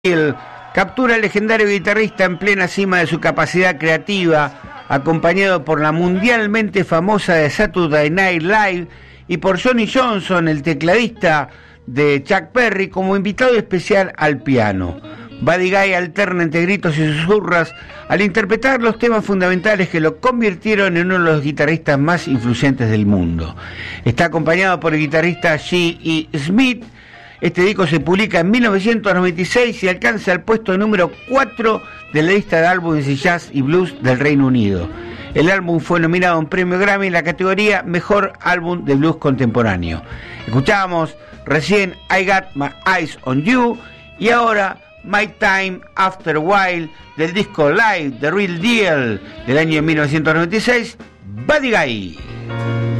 Hill captura al legendario guitarrista en plena cima de su capacidad creativa, acompañado por la mundialmente famosa de Saturday Night Live y por Johnny Johnson, el tecladista de Chuck Berry, como invitado especial al piano. Buddy Guy alterna entre gritos y susurras al interpretar los temas fundamentales que lo convirtieron en uno de los guitarristas más influyentes del mundo. Está acompañado por el guitarrista G. E. Smith. Este disco se publica en 1996 y alcanza el puesto número 4 de la lista de álbumes de jazz y blues del Reino Unido. El álbum fue nominado a un premio Grammy en la categoría Mejor Álbum de Blues Contemporáneo. Escuchábamos recién I Got My Eyes on You y ahora My Time After a While del disco Live, The Real Deal del año 1996, Buddy Guy.